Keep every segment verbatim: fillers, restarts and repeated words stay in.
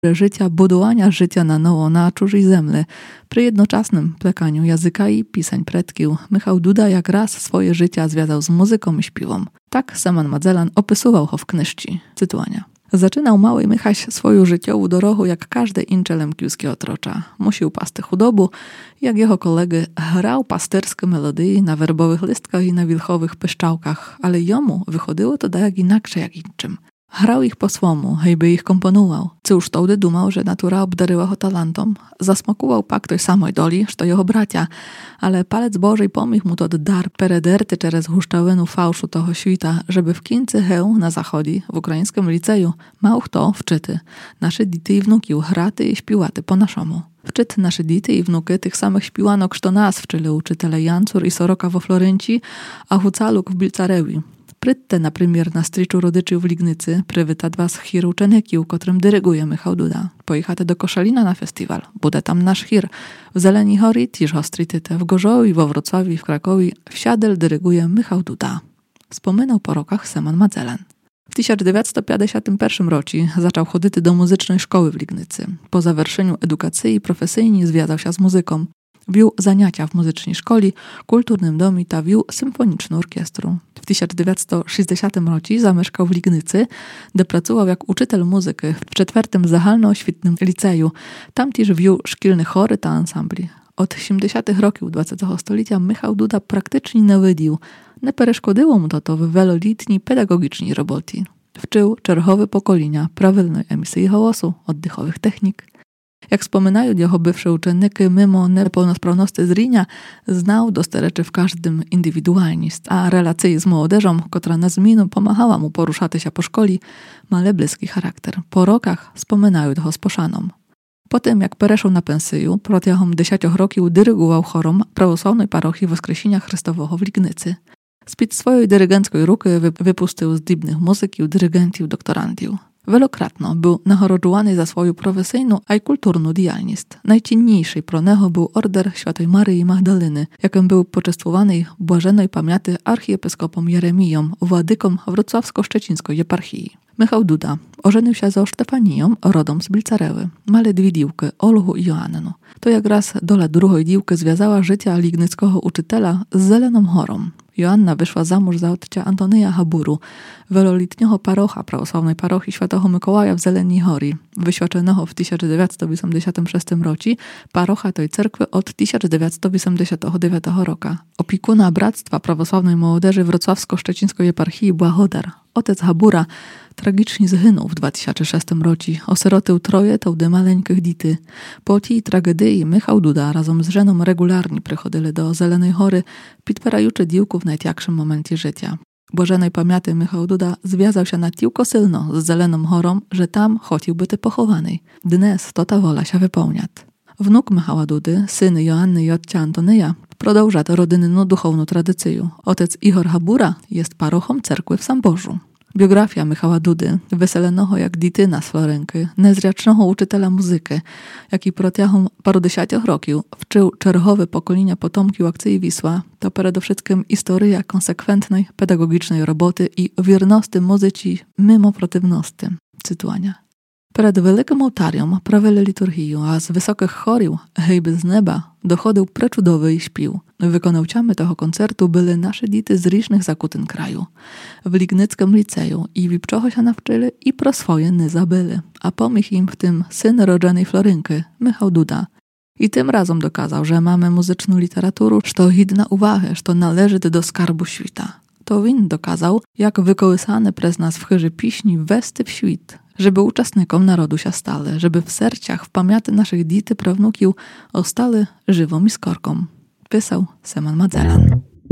życia, budowania życia na nowo na czużej zemle, przy jednoczesnym plekaniu języka i pisań predkił, Michał Duda jak raz swoje życia związał z muzyką i śpiewem. Tak Seman Madzelan opisywał ho w knyżci. Cytuwania. Zaczynał mały Michaś swoją życiową drogę jak każde incze lemkiewskie otrocza. Musił pasty chudobu, jak jego kolegy grał pasterskie melodii na werbowych listkach i na wilchowych pyszczałkach, ale jemu wychodziło to tak inaksze jak inczym. Grał ich po swomu, hejby ich komponował. Cóż wtedy dumał, że natura obdaryła ho talentom. Zasmakował pak tej samej doli, što jeho bracia, ale palec Bożej pomógł mu to dar perederty przez huszczałynę fałszu toho świta, żeby w kincy heł na zachodzi, w ukraińskim liceju, mał kto wczyty. Nasze dity i wnuki hraty i śpiłaty po naszemu. Wczyt nasze dity i wnuki tych samych śpiłanok, što nas wczyli uczytele Jancur i Soroka wo Florenci, a Hucaluk w Bilcarewi. Prytte, na przykład na striczu rodyczy w Lignycy, prywita dwa z chir uczeniki, którym dyryguje Michał Duda. Pojechate do Koszalina na festiwal. Bude tam nasz chir. W Zeleni Hori tiż ostrytyte. W Gorzowi, wo Wrocławiu, w Krakowi wsiadel dyryguje Michał Duda. Wspominał po rokach Seman Madzelan. W tysiąc dziewięćset pięćdziesiątym pierwszym roku zaczął chodyty do muzycznej szkoły w Lignycy. Po zawerszeniu edukacji profesyjnie związał się z muzyką. Wił zaniacia w muzycznej szkoli, kulturnym domie ta wił symfoniczną orkiestrą. W tysiąc dziewięćset sześćdziesiątym roku zamieszkał w Lignycy, gdzie pracował jak uczytel muzyki w czwartym zahalnooświtnym liceju. Tam też wił szkilne chory ta ansambli. Od siedemdziesiątych roków dwudziestego stulecia Michał Duda praktycznie nie wydił. Nie przeszkodziło mu to to w wielolitniej pedagogicznej robocie. Wczył czerwowe pokolenia prawilnej emisji głosu, oddechowych technik. Jak wspominają jego bywsze uczennicy, mimo niepełnosprawności zrienia, znał dostereczy w każdym indywidualnist, a relacje z młodzieżą, która na zmianę pomagała mu poruszać się po szkoli, ma bliski charakter. Po rokach wspominają go z poszaną. Potem, jak przeszedł na pensję, protiahom dziesięciu roków dyrygował chorom prawosławnej parochii Woskreśnienia Chrystowego w Lignycy. Spod swojej dyrygenckiej ruki wypuścił z dibnych muzyków, dyrygentów, doktorantów. Wielokrotnie był nagorodzony za swoją profesyjną i kulturną działalność. Najcenniejszy pro niego był order Świętej Maryi Magdaleny, jakim był poczęstowany błażenej pamięci archiepiskopom Jeremiją, władykom wrocławsko-szczecińskiej eparchii. Michał Duda ożenił się za Stefanią, rodom z Bilcarewy. Male dwie dziewki, Olgu i Joannę. To jak raz dola drugiej dziewki związała życia lignyckiego uczytela z Zeleną Chorą. Joanna wyszła za mąż za ojca Antonyja Haburu, wielolitniego parocha prawosławnej parochii Świętego Mikołaja w Zeleniej Chori, wyświadczonego w tysiąc dziewięćset osiemdziesiątym szóstym roku, parocha tej cerkwy od tysiąc dziewięćset osiemdziesiątego dziewiątego roku. Opiekuna Bractwa Prawosławnej Młodzieży Wrocławsko-Szczecińskiej eparchii Błahodar, ojciec Habura, tragicznie zginął w dwa tysiące szóstym roku. Osierotył troje tałdy maleńkich dity. Po tej tragedii Michał Duda razem z żoną regularnie przychodzili do Zelenej Chory, podpierający dziewku w najcięższym momencie życia. Błażenej pamięci Michał Duda związał się na tiłko silno z Zeleną Chorą, że tam chciał być pochowany. Dnes to ta wola się wypełnia. Wnuk Michała Dudy, syn Joanny i ojca Antonyja, продовжать rodynną duchowną tradycję. Ojciec Ihor Habura jest parochą cerkwy w Samborzu. Biografia Michała Dudy, weselenego jak dityna z Florenki, nezrячnego uczytela muzyki, jaki protiahom parudziesięciu roków wczył czerwowe pokolenia potomki akcji Wisła, to przede wszystkim historia konsekwentnej pedagogicznej roboty i wierności muzyki mimo przeciwności. Cytuwania. Przed wielkim ołtarium prawili liturgię, a z wysokich chorił, hejby z nieba, dochodził preczudowy i śpił. Wykonawcami tego koncertu byli nasze dzieci z różnych zakutyn kraju. W Lignyckim liceju i wipczocho się nawczyli i pro swoje nie zabyli, a pomógł im w tym syn rodzonej Florynki, Michał Duda. I tym razem dokazał, że mamy muzyczną literaturę, što hidna uwagę, što należy do skarbu świta. To win dokazał, jak wykołysane przez nas w chyży piśni westy w świt, żeby uczestnikom narodu się stale, żeby w sercach, w pamięci naszych dzieci, prawnukiów ostali żywą i skorką. Pisał Seman Madzelan.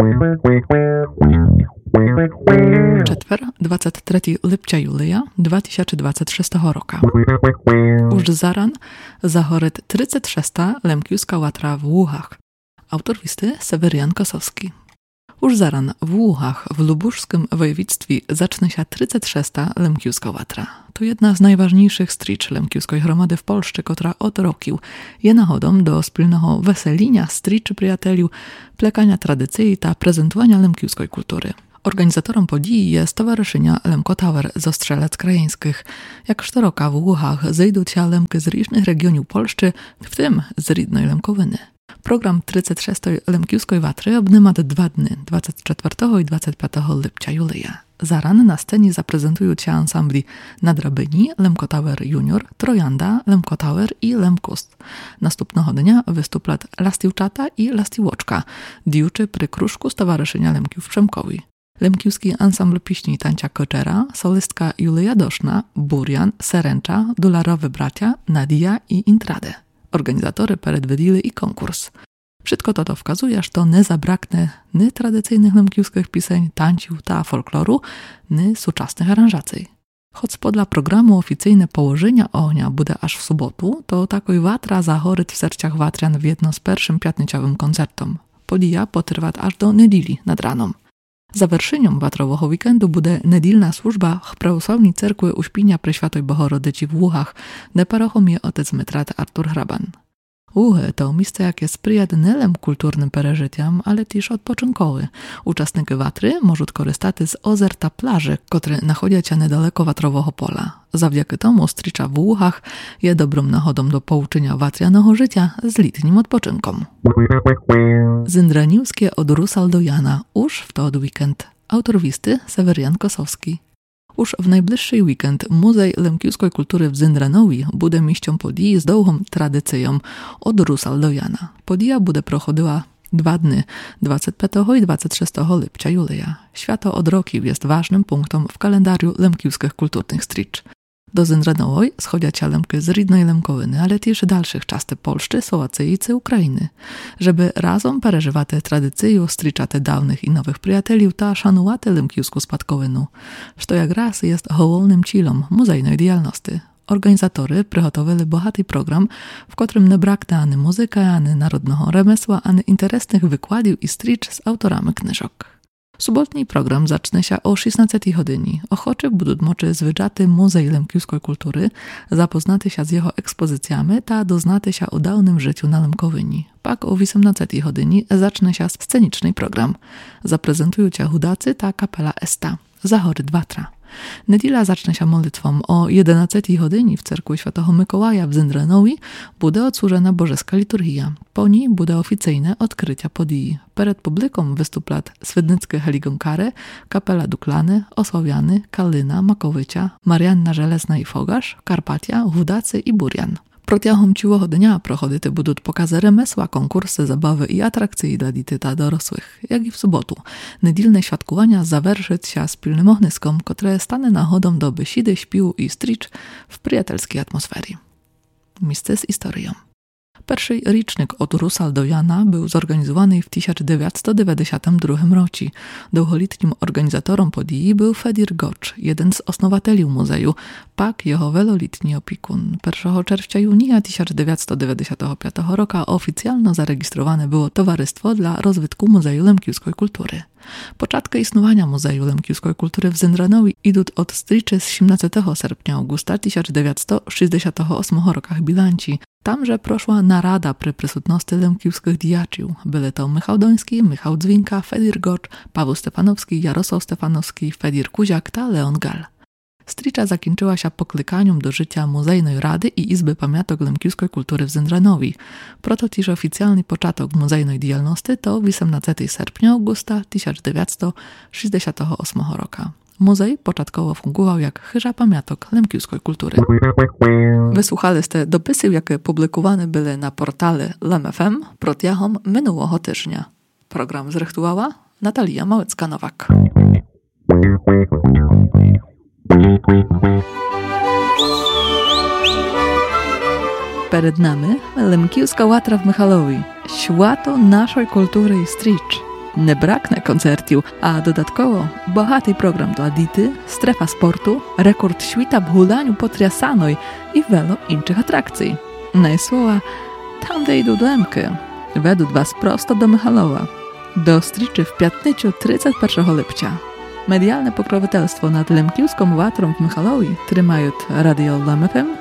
Четвер, двадцять третє липця Юлія дві тисячі двадцять шостого року. Уж заран загорить тридцять шоста lemkiewska łatra w Łuchach. Autor listy Sewerian Kosowski. Już zaran w Łuchach w lubuszskim województwie zacznie się trzydziesta szósta lemkiewska łatra. To jedna z najważniejszych stricz lemkiewskiej gromady w Polsce, która od roku je nachodą do wspólnego weselinia, striczy przyjateliu, plekania tradycji ta prezentowania lemkiewskiej kultury. Organizatorem podії jest Stowarzyszenia Lemkotower z Ostrzelec Krajeńskich. Jak sztoroka w Łuchach zejdą się lemky z różnych regionów Polszczy, w tym z Rydnej Lemkowiny. Program trzydziestej szóstej Lemkiuskiej Watry obnyma dwa dni, dwudziestego czwartego i dwudziestego piątego lipca juleja. Zaran na scenie zaprezentują się ansambli Nadrabyni, Lemkotower Junior, Trojanda, Lemkotower i Lemkust. Następnego dnia wystuplat Lastiwczata i Lastiwoczka, diuczy przy kruszku Stowarzyszenia Lemkiów Przemkowi. Lemkiewski ansambl piśni Tancia Koczera, solistka Julia Doszna, Burian, Seręcza, Dolarowe Bracia, Nadia i Intrade. Organizatory predwydili i konkurs. Wszystko to to wkazuje, że to nie zabraknie ni tradycyjnych lemkiewskich piseń, tańciów, ta folkloru, ni współczesnych aranżacji. Choć podla programu oficyjne położenia ognia bude aż w sobotu, to takoj watra zachoryt w sercach watrian w jedno z pierwszym piatnicowym koncertom. Podija potrwa aż do niedzieli nad raną. Zawerszeniem watrowego weekendu bude nedilna służba w prawosławnej cerkwi Uśpinia Preświatoj Bohorodyci w Łuchach, de parochomie otec metrat Artur Hraban. Łuchy to miejsce, jakie sprzyja dnelem kulturnym pereżytiam, ale też odpoczynkowy. Uczestnicy watry możą korzystać z ozer ta plaży, które nachodzą się niedaleko watrowego pola. Zawdzięki tomu stricza w Łuchach je dobrą nachodą do pouczenia watrianego życia z litnim odpoczynkom. Zindraniłskie od Rusal do Jana, już w to od weekend. Autor wisty Sewerian Kosowski. Już w najbliższy weekend Muzej Lemkiewskiej Kultury w Zindranowi bude mieścią podії z długą tradycją od Rusal do Jana. Podija bude prochodziła dwa dni, dwudziestego piątego i dwudziestego szóstego lipca juleja. Święto od roki jest ważnym punktem w kalendariu lemkiewskich kulturnych stricz. Do Zindranowej schodzą się lemky z Rydnej Lemkowiny, ale też dalszych czasty Polszczy, Słowacji i Ukrainy. Żeby razem przeżywać tradycję, striczać dawnych i nowych przyjaciół, ta szanować lemkiewską spadkowinu. Što jak raz jest głównym celem muzejnej działalności. Organizatory przygotowali bogaty program, w którym nie braknie ani muzyki, ani narodnego remesła, ani interesnych wykładów i stricz z autorami książek. Sobotni program zacznie się o szesnastej godzinie. Ochoczy będą mogli zwiedzić Muzej Lemkiewskiej Kultury, zapoznać się z jego ekspozycjami ta doznać się o dawnym życiu na Lemkowyni. Pak o osiemnastej godzinie zacznie się sceniczny program. Zaprezentują się hudacy ta kapela Esta. Zachoryt Watra. Niedziela zacznie się modlitwą o jedenastej godzinie w cerkwi Świętego Mikołaja w Zindranowi bude odsłużona bożeska liturgia. Po niej bude oficyjne odkrycia podii. Przed publiką wystuplat Swydnickie Heligonkary, Kapela Duklany, Osławiany, Kalina, Makowycia, Marianna Żelezna i Fogarz, Karpatia, Hudacy i Burian. Protiahom ciłego dnia prochodyty budут pokazy remesła, konkursy, zabawy i atrakcje dla dzieci ta dorosłych, jak i w sobotu. Nedilne świadkowania zawerszyć się z pilnym ogniskom, które stanie nachodą do besidy, śpiwu i stricz w przyjacielskiej atmosferze. Miejsce z historią. Pierwszy rocznik od Rusal do Jana był zorganizowany w tysiąc dziewięćset dziewięćdziesiątym drugim roku. Długoletnim organizatorem podii był Fedir Gocz, jeden z osnowateli muzeju, pak jego wieloletni opiekun. pierwszego czerwca junia tysiąc dziewięćset dziewięćdziesiątego piątego roku oficjalnie zarejestrowane było Towarzystwo dla Rozwitku Muzeju Lemkiewskiej Kultury. Początki istnienia Muzeju Lemkiewskiej Kultury w Zindranowi idą od striczy z siedemnastego sierpnia augusta tysiąc dziewięćset sześćdziesiątego ósmego roku w Bilanci. Tamże proszła narada przy przysutności lemkiewskich diaczył. Byli to Michał Doński, Michał Dzwinka, Fedir Gocz, Paweł Stefanowski, Jarosław Stefanowski, Fedir Kuziak ta Leon Gal. Stricza zakończyła się poklykaniem do życia Muzejnej Rady i Izby Pamiątek Lemkiewskiej Kultury w Zindranowi. Proto też oficjalny początek muzejnej działalności to osiemnastego sierpnia augusta tysiąc dziewięćset sześćdziesiątego ósmego roku. Muzej początkowo fungował jak chyża pamiątek lemkiewskiej kultury. Wysłuchaliście dopisy, jakie publikowane były na portale Lem F M protiahom minionego tygodnia. Program zrechtowała Natalia Małecka-Nowak. Przed nami Lemkiewska Watra w Michalowi. Święto naszej kultury i stricz. Nie braknie koncertów, a dodatkowo bogaty program dla dzieci, strefa sportu, rekord świata w hulaniu potriasanej i wielu innych atrakcji. Na słowa, tam gdzie idą lemki, według was prosto do Michalowa. Do striczy w piątnicę trzydziestego pierwszego lipca. Medialne pokroviteľstvo nad Lemkiewską Watrą w Michalowi trzymają Radio Lem F M